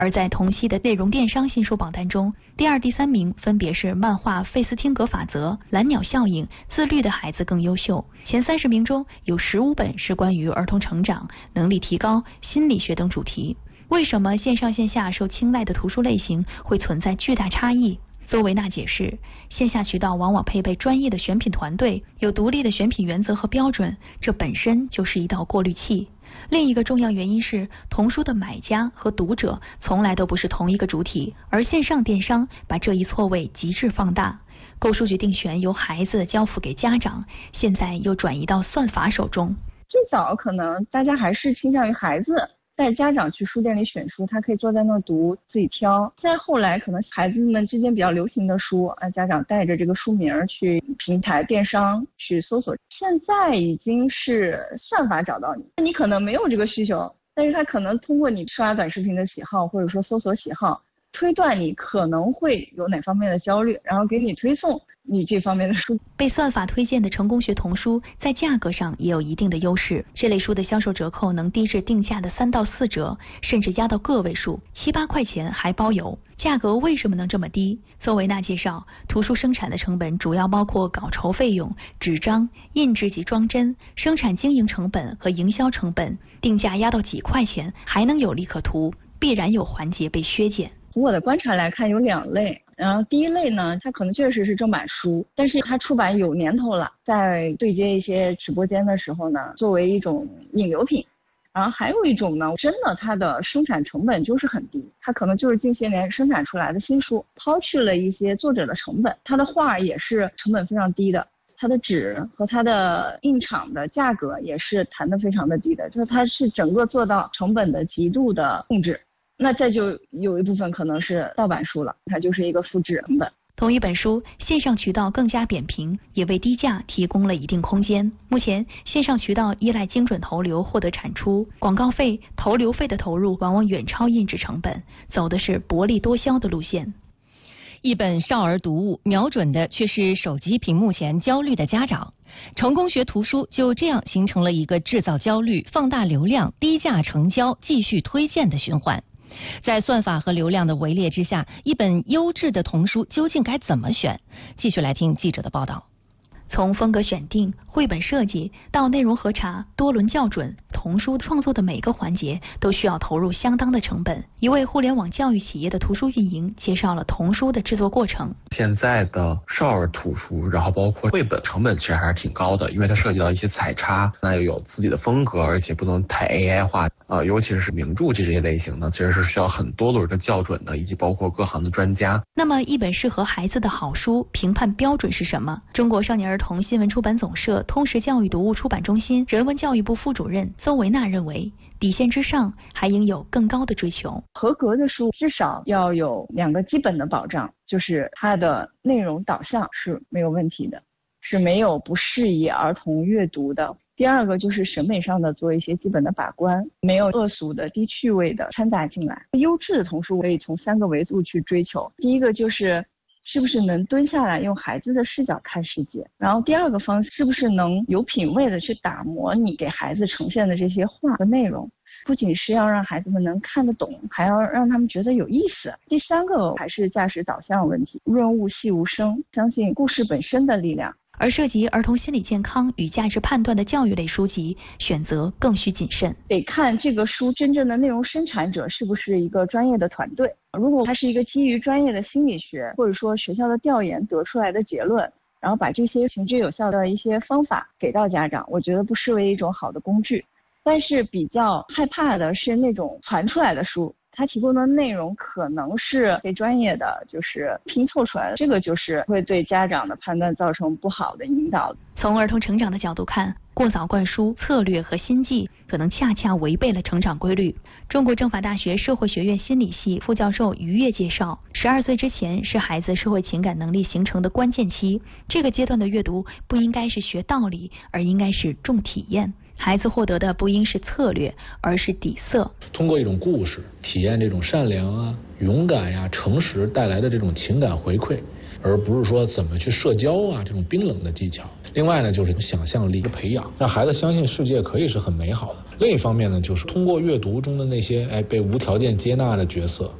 而在同期的内容电商新书榜单中，第2、第3名分别是漫画《费斯汀格法则》、蓝鸟效应、自律的孩子更优秀。前30名中有15本是关于儿童成长、能力提高、心理学等主题。为什么线上线下受青睐的图书类型会存在巨大差异？邹维娜解释，线下渠道往往配备专业的选品团队，有独立的选品原则和标准，这本身就是一道过滤器。另一个重要原因是，童书的买家和读者从来都不是同一个主体，而线上电商把这一错位极致放大。购书决定权由孩子交付给家长，现在又转移到算法手中。 最早可能大家还是倾向于孩子带着家长去书店里选书，他可以坐在那儿读，自己挑。再后来可能孩子们之间比较流行的书，家长带着这个书名去平台电商去搜索。现在已经是算法找到你，你可能没有这个需求，但是他可能通过你刷短视频的喜好，或者说搜索喜好，推断你可能会有哪方面的焦虑，然后给你推送你这方面的书。 被算法推荐的成功学童书在价格上也有一定的优势，这类书的销售折扣能低至定价的3到4折，甚至压到个位数，7、8块钱还包邮。价格为什么能这么低？邹维娜介绍，图书生产的成本主要包括稿酬费用、纸张、印制及装帧、生产经营成本和营销成本，定价压到几块钱还能有利可图，必然有环节被削减。 从我的观察来看，有2类。然后第一类呢，它可能确实是正版书，但是它出版有年头了，在对接一些直播间的时候呢，作为一种引流品。然后还有一种呢，真的它的生产成本就是很低，它可能就是近些年生产出来的新书，抛去了一些作者的成本，它的画也是成本非常低的，它的纸和它的印厂的价格也是谈得非常的低的，就是它是整个做到成本的极度的控制。那再就有一部分可能是盗版书了，它就是一个复制成本。 同一本书，线上渠道更加扁平，也为低价提供了一定空间。目前，线上渠道依赖精准投流获得产出，广告费、投流费的投入往往远超印制成本，走的是薄利多销的路线。 一本少儿读物，瞄准的却是手机屏幕前焦虑的家长。成功学图书就这样形成了一个制造焦虑、放大流量、低价成交、继续推荐的循环。在算法和流量的围猎之下，一本优质的童书究竟该怎么选？继续来听记者的报道。 从风格选定、绘本设计到内容核查、多轮校准，童书创作的每个环节都需要投入相当的成本。一位互联网教育企业的图书运营介绍了童书的制作过程。 现在的少儿图书，然后包括绘本，成本其实还是挺高的，因为它涉及到一些彩插，那又有自己的风格，而且不能太 AI 化。尤其是名著这些类型呢，其实是需要很多轮的校准的，以及包括各行的专家。 那么，一本适合孩子的好书评判标准是什么？中国少年儿童新闻出版总社通识教育读物出版中心人文教育部副主任邹维娜认为，底线之上还应有更高的追求。 合格的书至少要有2个基本的保障，就是它的内容导向是没有问题的，是没有不适宜儿童阅读的。第2个就是审美上的做一些基本的把关，没有恶俗的、低趣味的掺杂进来。优质的童书可以从3个维度去追求。第一个就是是不是能蹲下来用孩子的视角看世界，然后第2个方式是不是能有品位的去打磨你给孩子呈现的这些话和内容，不仅是要让孩子们能看得懂，还要让他们觉得有意思。第3个还是价值导向问题，润物细无声，相信故事本身的力量。 而涉及儿童心理健康与价值判断的教育类书籍，选择更需谨慎。 得看这个书真正的内容生产者是不是一个专业的团队。如果它是一个基于专业的心理学或者说学校的调研得出来的结论，然后把这些行之有效的一些方法给到家长，我觉得不失为一种好的工具。但是比较害怕的是那种传出来的书，它提供的内容可能是非专业的，就是拼凑出来的，这个就是会对家长的判断造成不好的引导。 从儿童成长的角度看，过早灌输策略和心计可能恰恰违背了成长规律。中国政法大学社会学院心理系副教授于越介绍，12岁之前是孩子社会情感能力形成的关键期，这个阶段的阅读不应该是学道理，而应该是重体验。孩子获得的不应是策略，而是底色。 通过一种故事体验这种善良啊、勇敢呀、诚实带来的这种情感回馈，而不是说怎么去社交啊这种冰冷的技巧。 另外呢，就是想象力的培养，让孩子相信世界可以是很美好的。另一方面呢，就是通过阅读中的那些被无条件接纳的角色，